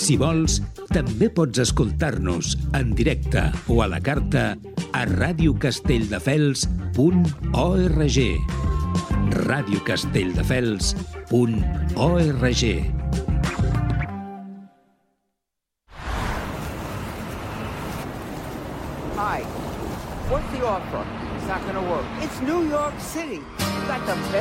Si vols, també pots escoltar-nos en directe o a la carta a radiocastelldefels.org. radiocastelldefels.org. Hi. What's the offer? It's not going to work. It's New York City. You got the best